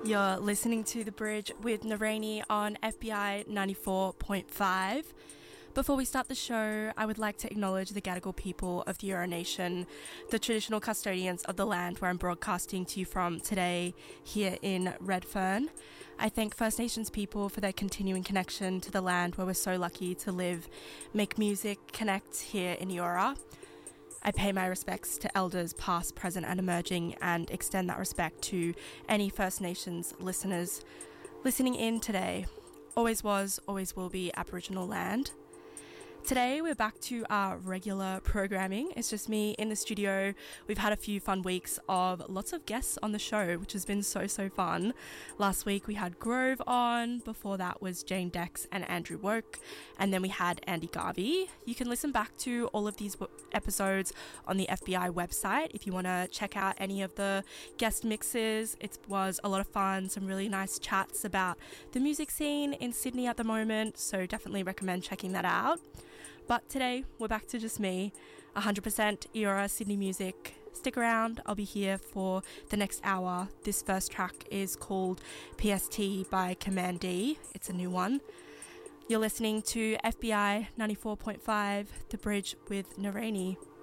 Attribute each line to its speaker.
Speaker 1: You're listening to The Bridge with Narani on FBI 94.5. Before we start the show, I would like to acknowledge the Gadigal people of the Eora Nation, the traditional custodians of the land where I'm broadcasting to you from today here in Redfern. I thank First Nations people for their continuing connection to the land where we're so lucky to live, make music, connect here in Eora. I pay my respects to elders past, present and emerging, and extend that respect to any First Nations listeners listening in today. Always was, always will be Aboriginal land. Today we're back to our regular programming. It's just me in the studio. We've had a few fun weeks of lots of guests on the show, which has been so fun. Last week we had Grove on, before that was Jane Dex and Andrew Woke, and then we had Andy Garvey. You can listen back to all of these episodes on the FBI website if you want to check out any of the guest mixes. It was a lot of fun, some really nice chats about the music scene in Sydney at the moment, so definitely recommend checking that out. But today, we're back to just me, 100% Eora Sydney music. Stick around, I'll be here for the next hour. This first track is called PST by Command D. It's a new one. You're listening to FBI 94.5, The Bridge with Narani.